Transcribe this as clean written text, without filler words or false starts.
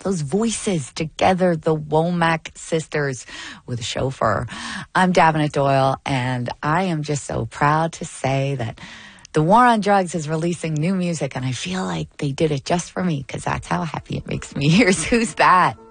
those voices together, the Womack sisters with a chauffeur. I'm Davenant Doyle, and I am just so proud to say that the War on Drugs is releasing new music, and I feel like they did it just for me because that's how happy it makes me. Here's Who's That?